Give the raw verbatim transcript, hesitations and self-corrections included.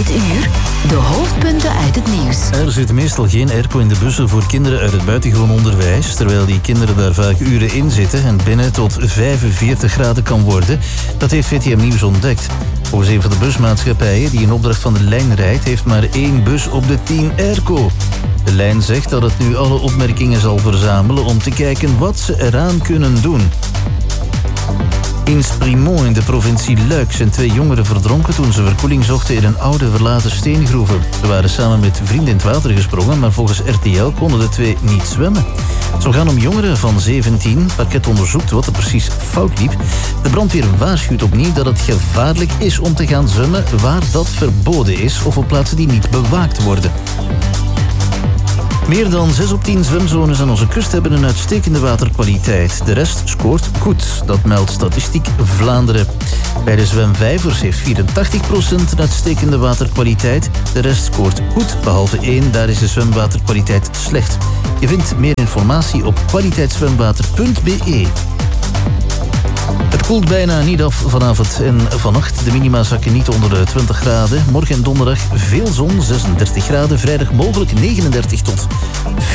dit uur de hoofdpunten uit het nieuws. Er zit meestal geen airco in de bussen voor kinderen uit het buitengewoon onderwijs, terwijl die kinderen daar vaak uren in zitten en binnen tot vijfenveertig graden kan worden. Dat heeft V T M Nieuws ontdekt. Volgens een van de busmaatschappijen die in opdracht van de lijn rijdt, heeft maar één bus op de tien airco. De lijn zegt dat het nu alle opmerkingen zal verzamelen om te kijken wat ze eraan kunnen doen. In Sprimont in de provincie Luik zijn twee jongeren verdronken toen ze verkoeling zochten in een oude verlaten steengroeve. Ze waren samen met vrienden in het water gesprongen, maar volgens R T L konden de twee niet zwemmen. Het zou gaan om jongeren van zeventien. Parket onderzoekt wat er precies fout liep. De brandweer waarschuwt opnieuw dat het gevaarlijk is om te gaan zwemmen waar dat verboden is of op plaatsen die niet bewaakt worden. Meer dan zes op tien zwemzones aan onze kust hebben een uitstekende waterkwaliteit. De rest scoort goed, dat meldt Statistiek Vlaanderen. Bij de zwemvijvers heeft vierentachtig procent een uitstekende waterkwaliteit. De rest scoort goed, behalve één, daar is de zwemwaterkwaliteit slecht. Je vindt meer informatie op kwaliteitszwemwater punt b e. Het koelt bijna niet af vanavond en vannacht. De minima zakken niet onder de twintig graden. Morgen en donderdag veel zon, zesendertig graden. Vrijdag mogelijk negenendertig tot